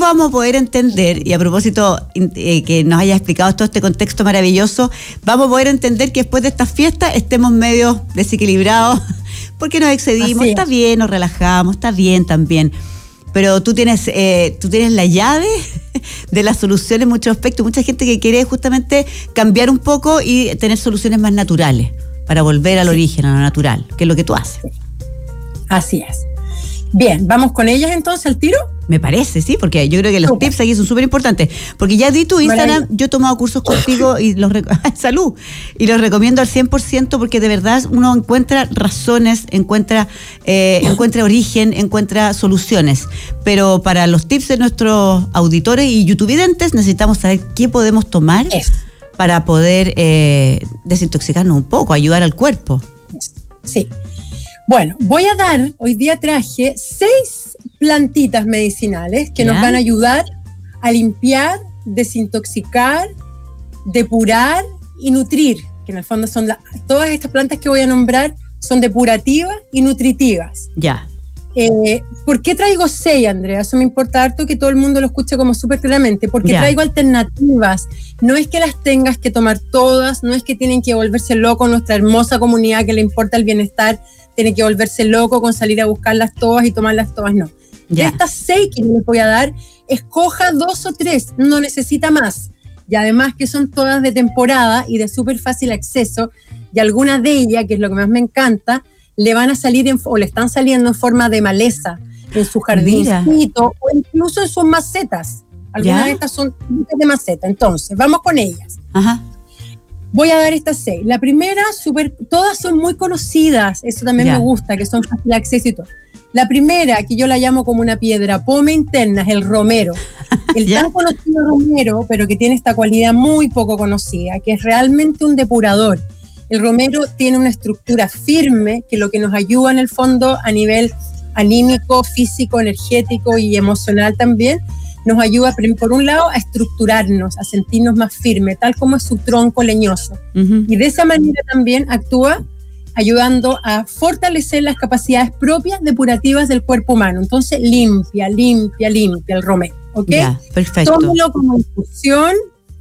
vamos a poder entender, y a propósito que nos haya explicado todo este contexto maravilloso, vamos a poder entender que después de estas fiestas estemos medio desequilibrados, porque nos excedimos, está bien, nos relajamos, está bien también. Pero tú tienes la llave de las soluciones en muchos aspectos. Mucha gente que quiere justamente cambiar un poco y tener soluciones más naturales para volver al origen, a lo natural, que es lo que tú haces. Así es. Bien, ¿vamos con ellas entonces al tiro? Me parece, sí, porque yo creo que los tips aquí son súper importantes. Porque ya di tu Instagram, yo he tomado cursos contigo y salud, y los recomiendo al 100% porque de verdad uno encuentra razones, encuentra origen, encuentra soluciones. Pero para los tips de nuestros auditores y youtubevidentes necesitamos saber qué podemos tomar para poder desintoxicarnos un poco, ayudar al cuerpo. Sí. Bueno, hoy día traje 6 plantitas medicinales que nos van a ayudar a limpiar, desintoxicar, depurar y nutrir, que en el fondo son todas estas plantas que voy a nombrar son depurativas y nutritivas. Ya. ¿Por qué traigo 6, Andrea? Eso me importa harto que todo el mundo lo escuche como súper claramente, porque traigo alternativas. No es que las tengas que tomar todas, no es que tienen que volverse locos nuestra hermosa comunidad que le importa el bienestar, tiene que volverse loco con salir a buscarlas todas y tomarlas todas, no. De estas 6 que les voy a dar, escoja 2 o 3, no necesita más. Y además que son todas de temporada y de súper fácil acceso, y algunas de ellas, que es lo que más me encanta, le van a salir o le están saliendo en forma de maleza en su jardincito o incluso en sus macetas. Algunas de estas son de maceta. Entonces, vamos con ellas. Ajá. Voy a dar estas 6. La primera, todas son muy conocidas, eso también me gusta, que son fácil de acceso y todo. La primera, que yo la llamo como una piedra pome interna, es el romero. El tan conocido romero, pero que tiene esta cualidad muy poco conocida, que es realmente un depurador. El romero tiene una estructura firme, que lo que nos ayuda en el fondo a nivel anímico, físico, energético y emocional también, nos ayuda por un lado a estructurarnos, a sentirnos más firmes, tal como es su tronco leñoso. Y de esa manera también actúa ayudando a fortalecer las capacidades propias depurativas del cuerpo humano. Entonces limpia el romero, ¿ok? Perfecto. Tómelo como infusión.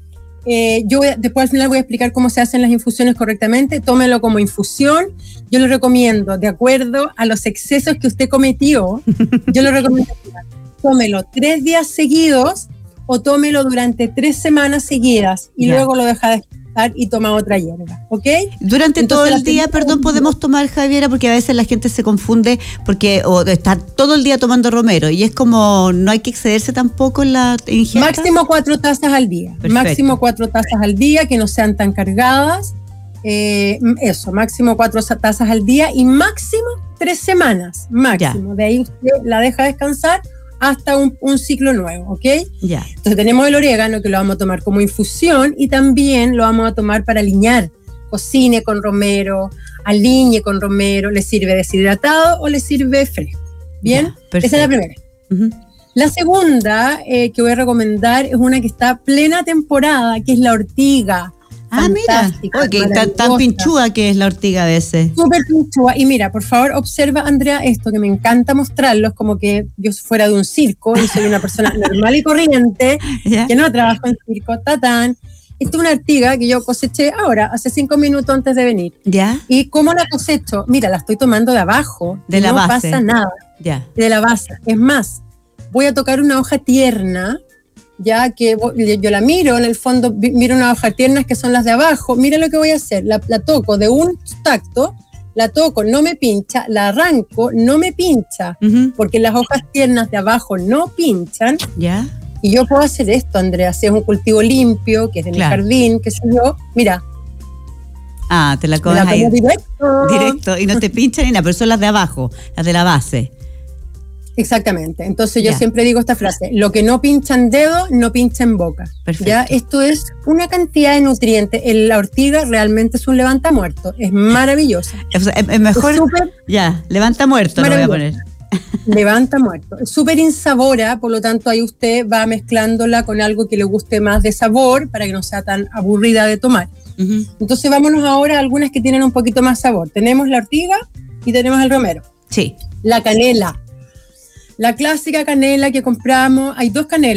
Yo después al final voy a explicar cómo se hacen las infusiones correctamente. Tómelo como infusión. Yo lo recomiendo de acuerdo a los excesos que usted cometió. Yo lo recomiendo. Tómelo 3 días seguidos o tómelo durante 3 semanas seguidas y luego lo deja descansar y toma otra hierba, ¿ok? Durante todo el día, podemos tomar, Javiera, porque a veces la gente se confunde o está todo el día tomando romero y es como no hay que excederse tampoco en la ingesta. Máximo 4 tazas al día. Perfecto. Máximo 4 tazas al día, que no sean tan cargadas. Máximo 4 tazas al día y máximo 3 semanas. Máximo. De ahí usted la deja descansar hasta un ciclo nuevo, ¿ok? Entonces tenemos el orégano que lo vamos a tomar como infusión y también lo vamos a tomar para aliñar. Cocine con romero, aliñe con romero, le sirve deshidratado o le sirve fresco. ¿Bien? Esa es la primera. La segunda que voy a recomendar es una que está plena temporada, que es la ortiga. Mira, tan pinchúa que es la ortiga de ese. Súper pinchúa. Y mira, por favor, observa, Andrea, esto que me encanta mostrarlos, como que yo fuera de un circo y soy una persona normal y corriente, que no trabajo en circo, tatán. Esta es una ortiga que yo coseché ahora, hace 5 minutos antes de venir. ¿Y cómo la cosecho? Mira, la estoy tomando de abajo. De la base. No pasa nada. De la base. Es más, voy a tocar una hoja tierna, ya que yo la miro, en el fondo miro unas hojas tiernas que son las de abajo. Mira lo que voy a hacer, la toco de un tacto, la toco, no me pincha, la arranco, no me pincha, porque las hojas tiernas de abajo no pinchan. Y yo puedo hacer esto, Andrea, si es un cultivo limpio, que es de mi jardín, qué sé yo, mira. Te la comes ahí directo y no te pinchan ni nada, pero son las de abajo, las de la base. Exactamente. Entonces yo siempre digo esta frase: lo que no pincha en dedo, no pincha en boca. ¿Ya? Esto es una cantidad de nutrientes. La ortiga realmente es un levantamuerto. Es maravillosa. Es mejor. Levanta muerto, lo voy a poner. Levanta muerto. Es súper insabora, por lo tanto ahí usted va mezclándola con algo que le guste más de sabor para que no sea tan aburrida de tomar. Entonces vámonos ahora a algunas que tienen un poquito más sabor. Tenemos la ortiga y tenemos el romero. Sí. La canela. La clásica canela que compramos, hay 2 canelas.